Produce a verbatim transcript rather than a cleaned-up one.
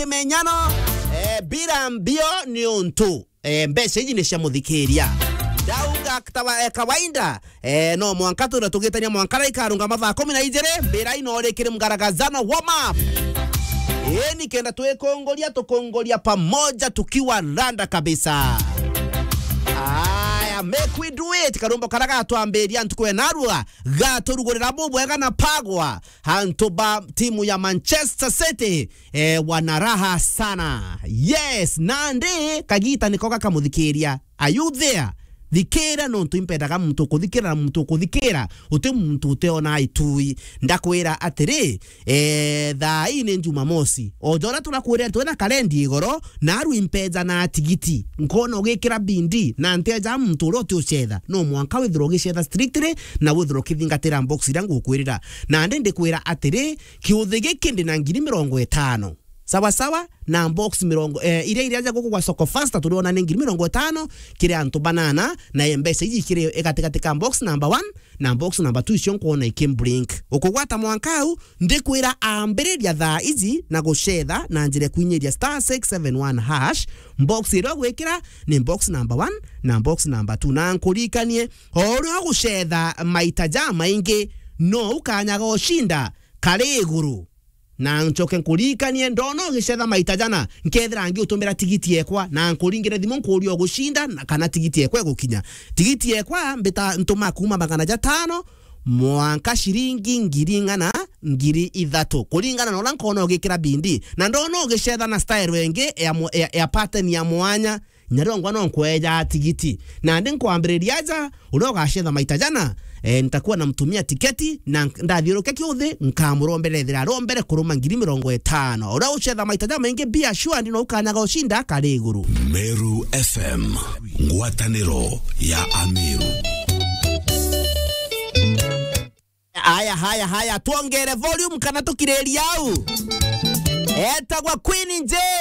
menyano eh, bila mbio ni untu eh, mbese hizi ni cia muthikiria dauga ktawa eh, kawaida eh, no mwanka tu tugitania mwankara ikarunga mathaa kumi na igĩrĩ mbira ino rikire mgaragazano warm up eh, nikenda tuekongoria tukongoria pamoja tukiwa randa kabisa. Aya, make we do it. Karumbo karaga tuamberia ntukwe narua gaturugurira bubwega na pagwa hantoba timu ya Manchester City eh, wanaraha sana. Yes, nande kagita nikoka kamuthikiria. Are you there? Thikira no ntuimpedaga muntu kuthikira muntu kuthikira uti muntu uteona itui ndakwira atiri eh tha ine Jumamosi ojora tunakwira twena kalendi igoro na aru impeza na tigiti nkono ugikira bindi na nteja muntu roti ucetha no mwanka withiro gicetha strictly na withiro kithingatira box irangu ukwirira na ndende kwira atiri kiuthige kindi na ngiri mirongo itano sawa sawa na box mirongo eh, ile ile aja kwa soko fasta tuliona ngiri mirongo itano kile anto banana na embesa hiji kile ekatika tika box number one na box number two cio kuona ikimbrink ukugwata mwankau ndikwira ambereria tha izi na gucetha na njire kwinyeria star six seven one hash box iro gwikira ni box number one na box number two na nkurikanie oro gucetha maita jama ingi no ukanyaga oshinda kare iguru na nchoke nkurikanie ndono gicetha maita jana nkethira ngi utumira tigiti ekwa na nkuringire thimu nkurio gushinda kana tigiti ekwa gukinya tigiti ekwa mbita ntuma kuma magana jatano mwanka shiringi ngiri ngana ngiri ithatu kuringana no lankono gikira bindi na ndono gicetha na style wenge ya, ya, ya pattern ya mwanya nyarongo no nkweja tigiti na ndi nkwambiriria aja uroga gacetha maita jana e, nitakuwa namtumia tiketi na ndathiuruke kiuthi nkamurombere thira rombere kuruma ngiri mirongo itano ura ucetha maita jama ingi bia sure ndino ukanyaga ushinda kare iguru. Meru F M ngwataniro ya Amiru. Aya haya haya tuongere volume kana tukireria au etagwa Queen J